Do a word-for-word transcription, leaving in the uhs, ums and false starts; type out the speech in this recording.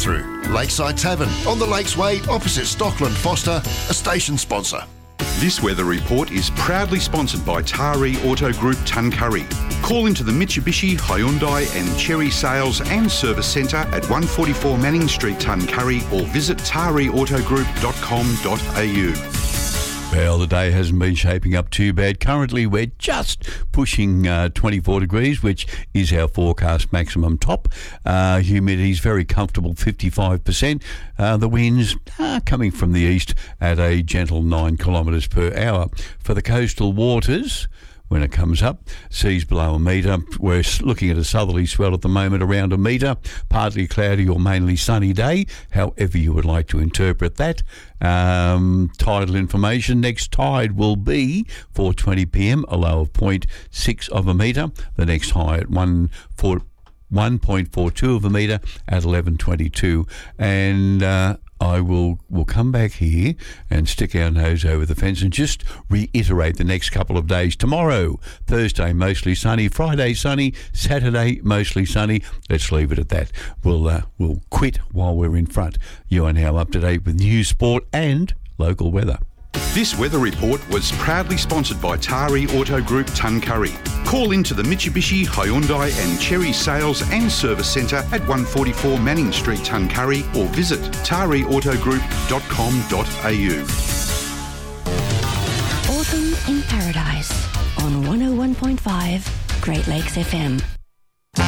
drive-through. Lakeside Tavern on the Lakes Way opposite Stockland Foster, a station sponsor. This weather report is proudly sponsored by Tari Auto Group Tuncurry. Call into the Mitsubishi, Hyundai and Cherry Sales and Service Centre at one forty-four Manning Street, Tuncurry, or visit tari auto group dot com dot a u. Well, the day hasn't been shaping up too bad. Currently, we're just pushing uh, twenty-four degrees, which is our forecast maximum top. Uh, humidity's very comfortable, fifty-five percent. Uh, the winds are coming from the east at a gentle nine kilometres per hour. For the coastal waters, when it comes up, seas below a metre. We're looking at a southerly swell at the moment around a metre. Partly cloudy or mainly sunny day, however you would like to interpret that. Um, tidal information. Next tide will be four twenty p m, a low of zero point six of a metre. The next high at one point four two of a metre at eleven twenty-two. And uh, I will will come back here and stick our nose over the fence and just reiterate the next couple of days. Tomorrow, Thursday, mostly sunny. Friday, sunny. Saturday, mostly sunny. Let's leave it at that. We'll uh, we'll quit while we're in front. You are now up to date with news, sport and local weather. This weather report was proudly sponsored by Tari Auto Group Tuncurry. Call into the Mitsubishi, Hyundai and Cherry Sales and Service Centre at one forty-four Manning Street, Tuncurry, or visit tari auto group dot com dot a u. Autumn in Paradise on one oh one point five Great Lakes F M.